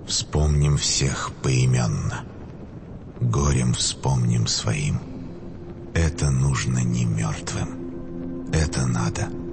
Вспомним всех поименно. Горем вспомним своим. Это нужно не мертвым. Это надо